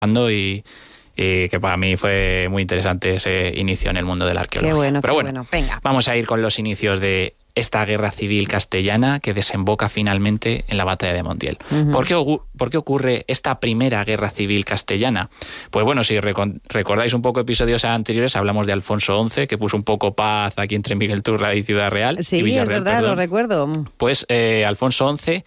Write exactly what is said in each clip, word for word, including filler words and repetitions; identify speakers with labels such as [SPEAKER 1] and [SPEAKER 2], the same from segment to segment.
[SPEAKER 1] y, y que para mí fue muy interesante ese inicio en el mundo de la arqueología.
[SPEAKER 2] Qué bueno,
[SPEAKER 1] Pero
[SPEAKER 2] qué
[SPEAKER 1] bueno,
[SPEAKER 2] bueno. Venga.
[SPEAKER 1] Vamos a ir con los inicios de esta guerra civil castellana que desemboca finalmente en la batalla de Montiel. Uh-huh. ¿Por qué, ¿Por qué ocurre esta primera guerra civil castellana? Pues bueno, si recordáis un poco episodios anteriores, hablamos de Alfonso once, que puso un poco paz aquí entre Miguel Turra y Ciudad Real.
[SPEAKER 2] Sí,
[SPEAKER 1] y Villarreal,
[SPEAKER 2] es verdad,
[SPEAKER 1] perdón.
[SPEAKER 2] Lo recuerdo.
[SPEAKER 1] Pues eh, Alfonso once,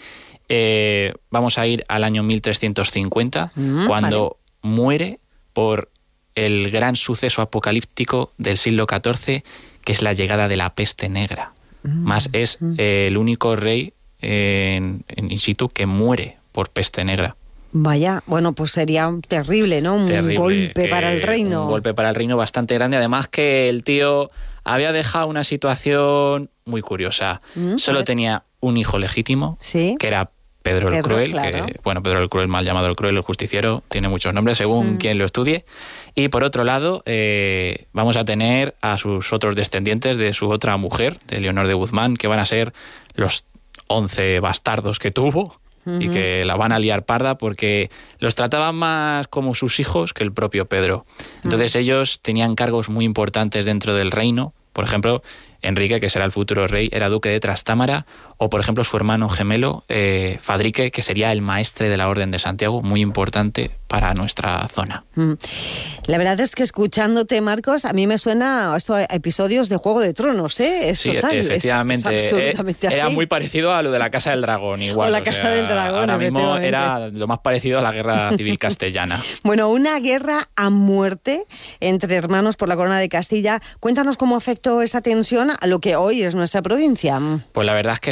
[SPEAKER 1] eh, vamos a ir al año mil trescientos cincuenta, uh-huh, cuando vale. muere por el gran suceso apocalíptico del siglo catorce, que es la llegada de la peste negra. Más es eh, el único rey eh, en, en in situ que muere por peste negra.
[SPEAKER 2] Vaya, bueno, pues sería terrible, ¿no? Un
[SPEAKER 1] terrible,
[SPEAKER 2] golpe para el reino.
[SPEAKER 1] Un golpe para el reino bastante grande. Además que el tío había dejado una situación muy curiosa. Mm, Solo tenía un hijo legítimo, ¿sí? que era Pedro el Pedro, Cruel. Claro. Que, bueno, Pedro el Cruel, mal llamado el Cruel, el Justiciero, tiene muchos nombres según mm. quien lo estudie. Y por otro lado, eh, vamos a tener a sus otros descendientes de su otra mujer, de Leonor de Guzmán, que van a ser los once bastardos que tuvo uh-huh. y que la van a liar parda porque los trataban más como sus hijos que el propio Pedro. Entonces uh-huh. ellos tenían cargos muy importantes dentro del reino. Por ejemplo, Enrique, que será el futuro rey, era duque de Trastámara, o por ejemplo su hermano gemelo, eh, Fadrique, que sería el maestre de la Orden de Santiago, muy importante para nuestra zona.
[SPEAKER 2] La verdad es que escuchándote, Marcos, a mí me suena esto a episodios de Juego de Tronos, ¿eh? Es
[SPEAKER 1] sí,
[SPEAKER 2] total,
[SPEAKER 1] efectivamente.
[SPEAKER 2] Es, es absolutamente
[SPEAKER 1] era
[SPEAKER 2] así.
[SPEAKER 1] muy parecido a lo de la Casa del Dragón, igual.
[SPEAKER 2] O la Casa o sea, del Dragón,
[SPEAKER 1] ahora mismo era lo más parecido a la Guerra Civil Castellana.
[SPEAKER 2] Bueno, una guerra a muerte entre hermanos por la corona de Castilla. Cuéntanos cómo afectó esa tensión a lo que hoy es nuestra provincia.
[SPEAKER 1] Pues la verdad es que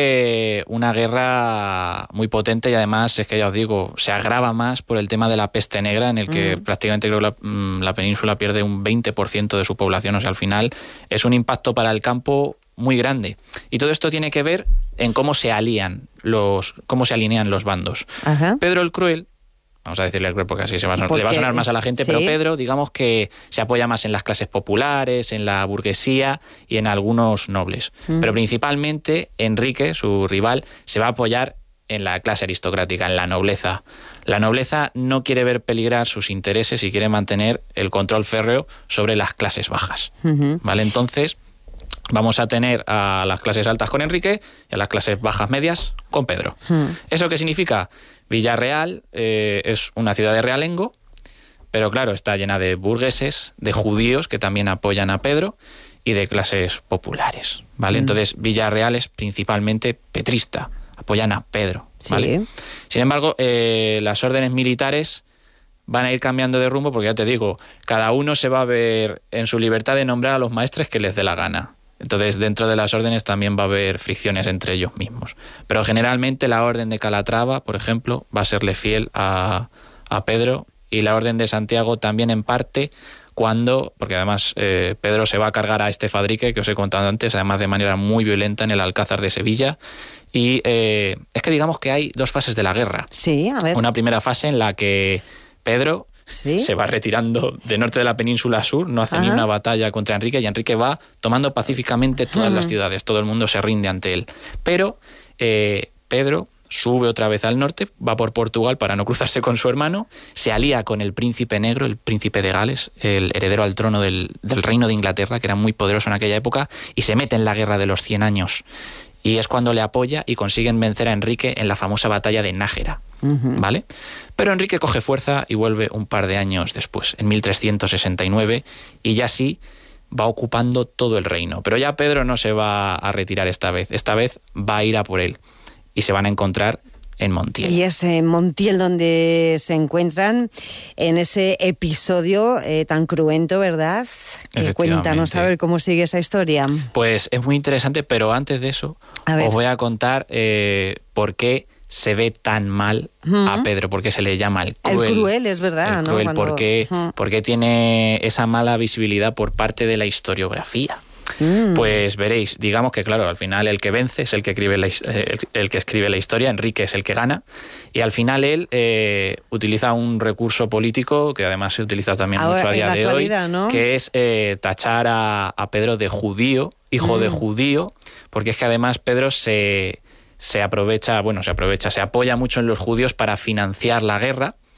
[SPEAKER 1] fue una guerra muy potente y además, es que ya os digo, se agrava más por el tema de la peste negra, en el que mm. prácticamente creo la, la península pierde un veinte por ciento de su población. O sea, al final es un impacto para el campo muy grande. Y todo esto tiene que ver en cómo se alían los, cómo se alinean los bandos.
[SPEAKER 2] Ajá.
[SPEAKER 1] Pedro el Cruel, vamos a decirle el Cruel porque así se va a sonar, le va a sonar más a la gente, sí. pero Pedro, digamos que se apoya más en las clases populares, en la burguesía y en algunos nobles. Mm. Pero principalmente Enrique, su rival, se va a apoyar en la clase aristocrática, en la nobleza. La nobleza no quiere ver peligrar sus intereses y quiere mantener el control férreo sobre las clases bajas. Uh-huh. ¿Vale? Entonces, vamos a tener a las clases altas con Enrique y a las clases bajas medias con Pedro. Uh-huh. ¿Eso qué significa? Villarreal eh, es una ciudad de realengo, pero claro, está llena de burgueses, de judíos que también apoyan a Pedro y de clases populares. ¿Vale? Uh-huh. Entonces, Villarreal es principalmente petrista. Apoyan a Pedro, ¿vale? Sí. Sin embargo, eh, las órdenes militares van a ir cambiando de rumbo porque ya te digo, cada uno se va a ver en su libertad de nombrar a los maestres que les dé la gana. Entonces, dentro de las órdenes también va a haber fricciones entre ellos mismos. Pero generalmente la orden de Calatrava, por ejemplo, va a serle fiel a, a Pedro, y la orden de Santiago también en parte, cuando, porque además eh, Pedro se va a cargar a este Fadrique que os he contado antes, además de manera muy violenta en el Alcázar de Sevilla. Y eh, es que digamos que hay dos fases de la guerra.
[SPEAKER 2] Sí, a ver.
[SPEAKER 1] Una primera fase en la que Pedro ¿Sí? se va retirando de norte de la península a sur, no hace Ajá. ni una batalla contra Enrique, y Enrique va tomando pacíficamente todas Ajá. las ciudades, todo el mundo se rinde ante él. Pero eh, Pedro sube otra vez al norte, va por Portugal para no cruzarse con su hermano, se alía con el príncipe negro, el príncipe de Gales, el heredero al trono del, del reino de Inglaterra, que era muy poderoso en aquella época, y se mete en la guerra de los cien años. Y es cuando le apoya y consiguen vencer a Enrique en la famosa batalla de Nájera, uh-huh. ¿vale? Pero Enrique coge fuerza y vuelve un par de años después, en mil trescientos sesenta y nueve, y ya sí va ocupando todo el reino. Pero ya Pedro no se va a retirar esta vez, esta vez va a ir a por él, y se van a encontrar en Montiel.
[SPEAKER 2] Y es en Montiel donde se encuentran en ese episodio eh, tan cruento, ¿verdad? Que cuéntanos a ver cómo sigue esa historia.
[SPEAKER 1] Pues es muy interesante, pero antes de eso os voy a contar eh, por qué se ve tan mal uh-huh. a Pedro, por qué se le llama el cruel.
[SPEAKER 2] El cruel, es verdad,
[SPEAKER 1] el cruel,
[SPEAKER 2] ¿no?
[SPEAKER 1] Cuando... porque,
[SPEAKER 2] uh-huh.
[SPEAKER 1] porque tiene esa mala visibilidad por parte de la historiografía. Mm. Pues veréis, digamos que claro, al final el que vence es el que escribe la, el, el que escribe la historia, Enrique es el que gana, y al final él eh, utiliza un recurso político que además se utiliza también Ahora, mucho a día de hoy, ¿no? que es eh, tachar a, a Pedro de judío, hijo mm. de judío, porque es que además Pedro se, se aprovecha, bueno, se aprovecha, se apoya mucho en los judíos para financiar la guerra.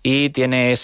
[SPEAKER 1] y tiene